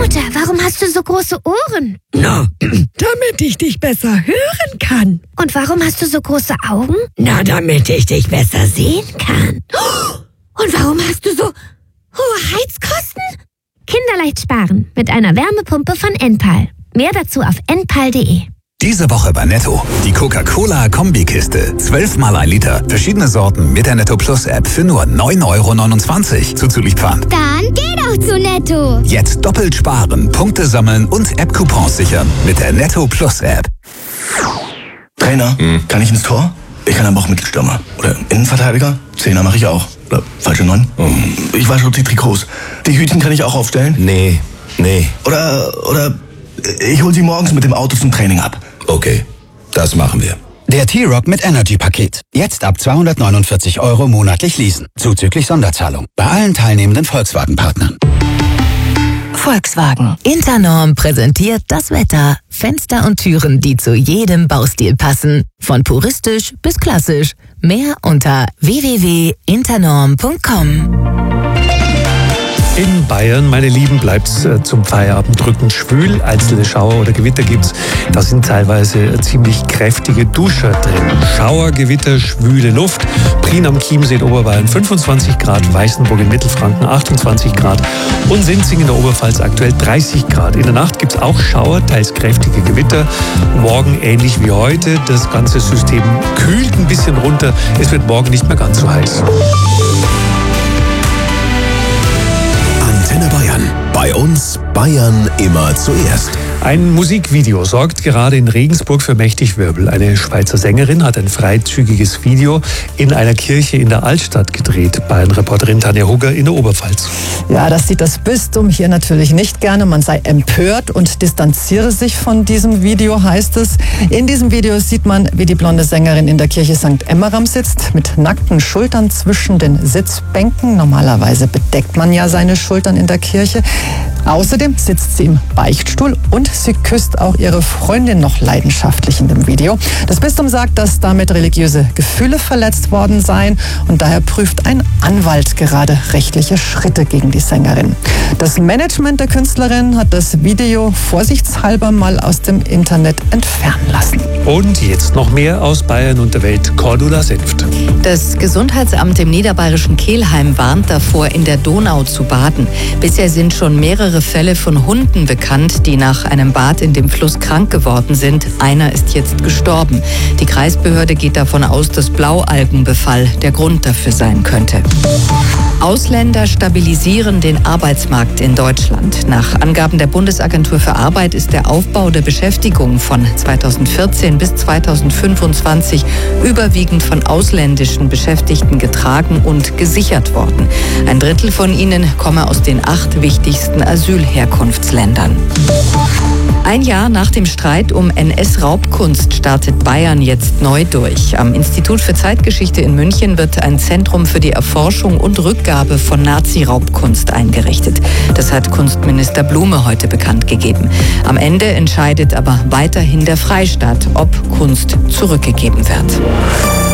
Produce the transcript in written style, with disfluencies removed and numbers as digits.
Mutter, warum hast du so große Ohren? Na, damit ich dich besser hören kann. Und warum hast du so große Augen? Na, damit ich dich besser sehen kann. Und warum hast du so hohe Heizkosten? Kinderleicht sparen mit einer Wärmepumpe von Enpal. Mehr dazu auf enpal.de. Diese Woche bei Netto. Die Coca-Cola-Kombikiste. 12 mal 1 Liter. Verschiedene Sorten mit der Netto Plus App für nur 9,29 € zuzüglich Pfand. Dann geh doch zu Netto. Jetzt doppelt sparen, Punkte sammeln und App-Coupons sichern mit der Netto Plus App. Trainer, kann ich ins Tor? Ich kann aber auch Mittelstürmer. Oder Innenverteidiger? Zehner mache ich auch. Oder falsche 9? Ich wasche auch die Trikots. Die Hütchen kann ich auch aufstellen? Nee. Oder ich hol sie morgens mit dem Auto zum Training ab. Okay, das machen wir. Der T-Rock mit Energy-Paket. Jetzt ab 249 € monatlich leasen. Zuzüglich Sonderzahlung. Bei allen teilnehmenden Volkswagen-Partnern. Volkswagen. Internorm präsentiert das Wetter. Fenster und Türen, die zu jedem Baustil passen. Von puristisch bis klassisch. Mehr unter www.internorm.com. In Bayern, meine Lieben, bleibt's zum Feierabend drückend schwül. Einzelne Schauer oder Gewitter gibt's. Da sind teilweise ziemlich kräftige Duscher drin. Schauer, Gewitter, schwüle Luft. Prien am Chiemsee in Oberbayern 25 Grad, Weißenburg in Mittelfranken 28 Grad und Sinzing in der Oberpfalz aktuell 30 Grad. In der Nacht gibt's auch Schauer, teils kräftige Gewitter. Morgen ähnlich wie heute. Das ganze System kühlt ein bisschen runter. Es wird morgen nicht mehr ganz so heiß. Antenne Bayern. Bei uns Bayern immer zuerst. Ein Musikvideo sorgt gerade in Regensburg für mächtig Wirbel. Eine Schweizer Sängerin hat ein freizügiges Video in einer Kirche in der Altstadt gedreht. Bayern-Reporterin Tanja Hugger in der Oberpfalz. Ja, das sieht das Bistum hier natürlich nicht gerne. Man sei empört und distanziere sich von diesem Video, heißt es. In diesem Video sieht man, wie die blonde Sängerin in der Kirche St. Emmeram sitzt, mit nackten Schultern zwischen den Sitzbänken. Normalerweise bedeckt man ja seine Schultern in der Kirche. Außerdem sitzt sie im Beichtstuhl und sie küsst auch ihre Freundin noch leidenschaftlich in dem Video. Das Bistum sagt, dass damit religiöse Gefühle verletzt worden seien und daher prüft ein Anwalt gerade rechtliche Schritte gegen die Sängerin. Das Management der Künstlerin hat das Video vorsichtshalber mal aus dem Internet entfernen lassen. Und jetzt noch mehr aus Bayern und der Welt. Cordula Senft. Das Gesundheitsamt im niederbayerischen Kelheim warnt davor, in der Donau zu baden. Bisher sind schon mehrere Fälle von Hunden bekannt, die nach einem Bad in dem Fluss krank geworden sind. Einer ist jetzt gestorben. Die Kreisbehörde geht davon aus, dass Blaualgenbefall der Grund dafür sein könnte. Ausländer stabilisieren den Arbeitsmarkt in Deutschland. Nach Angaben der Bundesagentur für Arbeit ist der Aufbau der Beschäftigung von 2014 bis 2025 überwiegend von ausländischen Beschäftigten getragen und gesichert worden. Ein Drittel von ihnen komme aus den 8 wichtigsten Asylherkunftsländern. Ein Jahr nach dem Streit um NS-Raubkunst startet Bayern jetzt neu durch. Am Institut für Zeitgeschichte in München wird ein Zentrum für die Erforschung und Rückgabe von Nazi-Raubkunst eingerichtet. Das hat Kunstminister Blume heute bekannt gegeben. Am Ende entscheidet aber weiterhin der Freistaat, ob Kunst zurückgegeben wird.